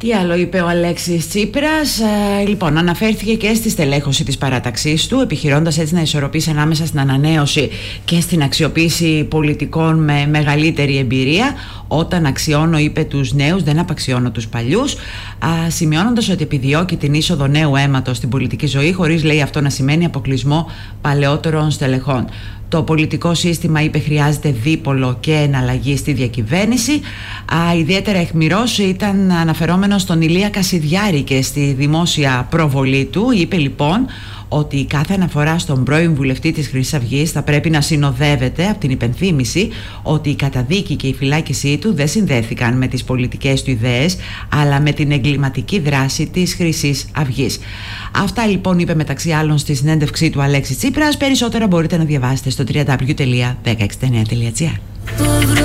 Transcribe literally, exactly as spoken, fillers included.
Τι άλλο είπε ο Αλέξης Τσίπρας? Ε, λοιπόν, αναφέρθηκε και στη στελέχωση της παράταξής του, επιχειρώντας έτσι να ισορροπήσει ανάμεσα στην ανανέωση και στην αξιοποίηση πολιτικών με μεγαλύτερη εμπειρία. Όταν αξιώνω, είπε, τους νέους, δεν απαξιώνω τους παλιούς, α, σημειώνοντας ότι επιδιώκει την είσοδο νέου αίματος στην πολιτική ζωή, χωρίς, λέει, αυτό να σημαίνει αποκλεισμό παλαιότερων στελεχών. Το πολιτικό σύστημα, είπε, χρειάζεται δίπολο και εναλλαγή στη διακυβέρνηση. Α, ιδιαίτερα αιχμηρός ήταν αναφερόμενος στον Ηλία Κασιδιάρη και στη δημόσια προβολή του. Είπε λοιπόν ότι κάθε αναφορά στον πρώην βουλευτή της Χρυσής Αυγής θα πρέπει να συνοδεύεται από την υπενθύμηση ότι η καταδίκη και η φυλάκισή του δεν συνδέθηκαν με τις πολιτικές του ιδέες, αλλά με την εγκληματική δράση της Χρυσής Αυγής. Αυτά λοιπόν είπε μεταξύ άλλων στη συνέντευξή του Αλέξη Τσίπρας. Περισσότερα μπορείτε να διαβάσετε στο double-u double-u double-u τελεία δέκα εξήντα εννέα τελεία τζι άρ.